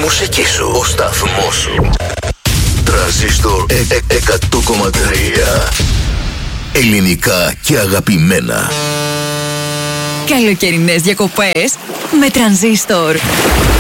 μουσική σου, ο σταθμός σου. Τρανζίστορ 100,3. Ελληνικά και αγαπημένα. Καλοκαιρινές διακοπές με Τρανζίστορ.